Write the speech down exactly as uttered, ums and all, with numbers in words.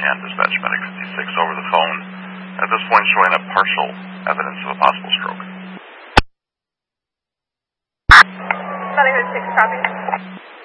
and dispatch medic fifty-six over the phone, at this point showing a partial evidence of a possible stroke. Valley Hood six, copy.